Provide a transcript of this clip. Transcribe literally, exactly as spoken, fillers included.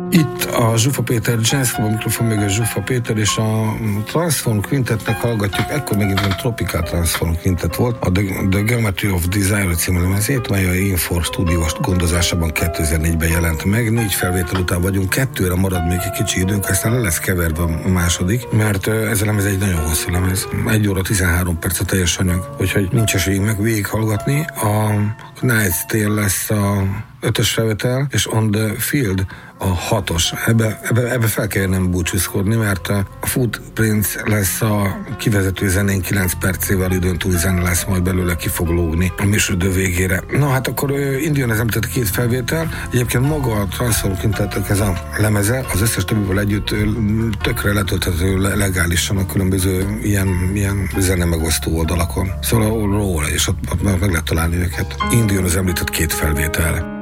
Itt a Zsufa Péter Jazz Club, a mikrofon mögött Zsufa Péter, és a Transform Quintetnek hallgatjuk, ekkor megint a Tropical Transform Quintet volt, a The, The Geometry of Desire című lemezét, mely a Infor stúdiós gondozásában kétezer-négyben jelent meg. Négy felvétel után vagyunk, kettőre marad még egy kicsi időnk, aztán le lesz keverve a második, mert ez a lemez egy nagyon hosszú lemez. egy óra tizenhárom perc a teljes anyag, úgyhogy nincs esélyünk meg végighallgatni. A Night's Tale lesz a ötös felvétel, és On the Field a hatos. Ebbe, ebbe, ebbe fel kell nem búcsúzkodni, mert a Footprints lesz a kivezető zenén, kilenc percével időn túl zene lesz, majd belőle ki fog lógni a műsoridő végére. Na hát akkor induljon ez említett két felvétel. Egyébként maga a Transform Quintetnek ez a lemeze, az összes többivel együtt tökre letölthető legálisan a különböző ilyen, ilyen zene megosztó oldalakon. Szóval róla, és ott, ott meg lehet találni őket. Induljon az említett két felvétel.